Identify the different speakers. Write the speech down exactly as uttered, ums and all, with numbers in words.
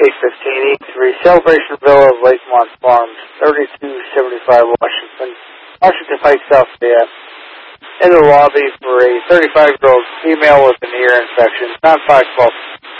Speaker 1: eight fifteen E three, Celebration Villa of Lakemont Farms, thirty-two seventy-five Washington, Washington Pike, South Bay. In the lobby for a thirty-five-year-old female with an ear infection, non-five twelve.